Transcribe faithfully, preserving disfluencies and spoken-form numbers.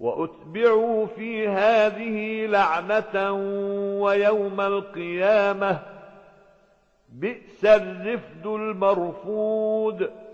وأتبعوا في هذه لعنة ويوم القيامة بئس الرفد المرفود